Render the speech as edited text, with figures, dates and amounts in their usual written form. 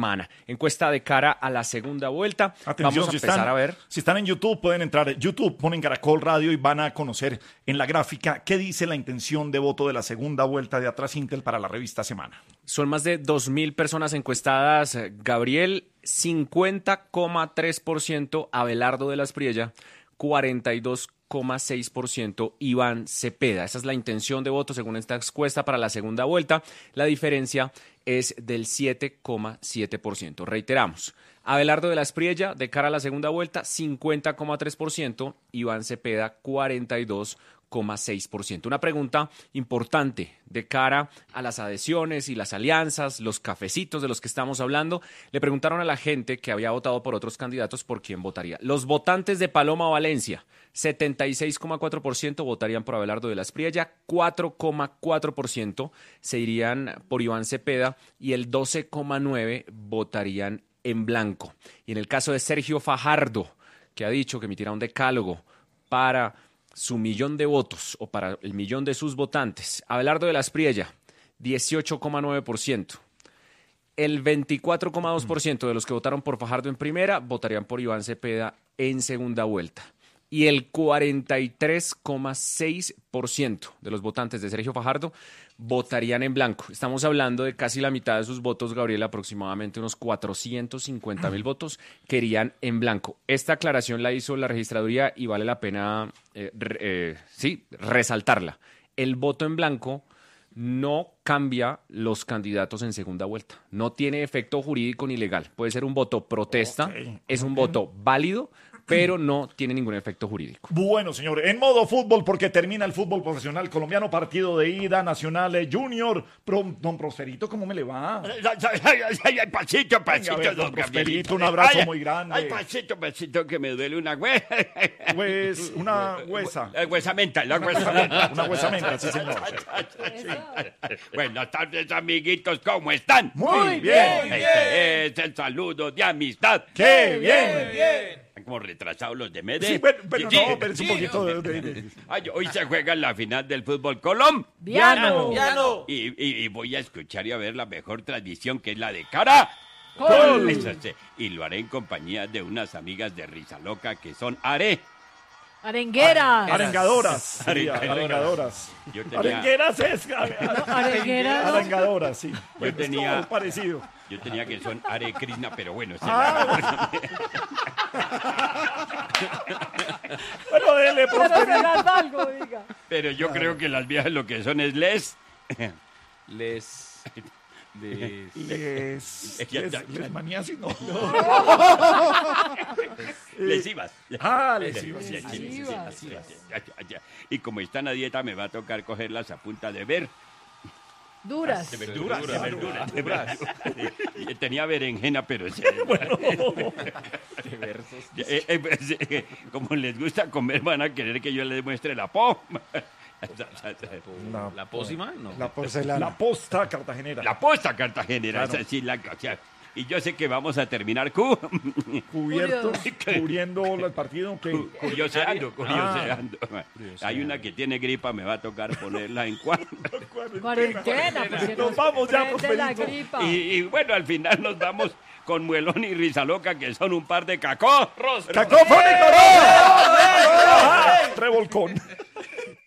semana. Encuesta de cara a la segunda vuelta. Atención, Vamos a empezar a ver. Si están en YouTube, pueden entrar en YouTube, ponen Caracol Radio y van a conocer en la gráfica qué dice la intención de voto de la segunda vuelta de Atrás Intel para la revista Semana. Son más de 2.000 personas encuestadas. Gabriel, 50,3% Abelardo de la Espriella, 42,6% Iván Cepeda. Esa es la intención de voto según esta encuesta para la segunda vuelta. La diferencia es del 7,7%. Reiteramos, Abelardo de la Espriella de cara a la segunda vuelta, 50,3%, Iván Cepeda, 42,6%. Una pregunta importante de cara a las adhesiones y las alianzas, los cafecitos de los que estamos hablando. Le preguntaron a la gente que había votado por otros candidatos por quién votaría. Los votantes de Paloma Valencia, 76,4% votarían por Abelardo de la Espriella, 4,4% se irían por Iván Cepeda y el 12,9% votarían en blanco. Y en el caso de Sergio Fajardo, que ha dicho que emitirá un decálogo para su 1.000.000 de votos o para el 1.000.000 de sus votantes, Abelardo de la Espriella, 18,9%. El 24,2% de los que votaron por Fajardo en primera votarían por Iván Cepeda en segunda vuelta. Y el 43,6% de los votantes de Sergio Fajardo votarían en blanco. Estamos hablando de casi la mitad de sus votos, Gabriel, aproximadamente unos 450.000 votos querían en blanco. Esta aclaración la hizo la registraduría y vale la pena resaltarla. El voto en blanco no cambia los candidatos en segunda vuelta. No tiene efecto jurídico ni legal. Puede ser un voto protesta, es un voto válido, pero no tiene ningún efecto jurídico. Bueno, señores, en modo fútbol, porque termina el fútbol profesional colombiano, partido de ida, Nacional Junior. Don Prosperito, ¿cómo me le va? Ay, pasito, Venga, a ver, don don Prosperito, Gabrielito. un abrazo Ay, muy grande. Ay, pasito, que me duele una Una huesa. La huesamenta. Una huesamenta, sí, señor. Buenas tardes, amiguitos, ¿cómo están? Muy bien. Este es el saludo de amistad. ¡Qué bien! Están como retrasados los de Medellín. Sí, pero no, pero es un poquito de... Ay, hoy se juega la final del fútbol Viano. y voy a escuchar y a ver la mejor tradición, que es la de cara. ¡Gol! Eso sí, y lo haré en compañía de unas amigas de Risa Loca que son Arengueras. Arengadoras. Yo tenía, Arengueras es... Arengueras. Arengadoras, sí. Yo tenía- Es parecido. yo tenía que son Are Krishna, pero bueno, Bueno, dele, Pero Prosperito. serás algo, diga. pero yo creo que las viejas lo que son es les. Les maniasi, no. Lesivas. Lesivas. Y como están a dieta, me va a tocar cogerlas a punta de ver. Duras. De verduras. Tenía berenjena, pero... Como les gusta comer, van a querer que yo les muestre la poma. ¿La pócima? No. La posta cartagenera. La posta cartagenera. Claro. Esa sí, o sea, y yo sé que vamos a terminar Cubiertos, cubriendo el partido. curioseando. Hay una que tiene gripa, me va a tocar ponerla en Cuarentena. porque Nos vamos ya, prende la Prosperito. gripa. y bueno, al final nos vamos con Muelón y Risa Loca, que son un par de cacorros. ¡Cacofónico! ¡Revolcón!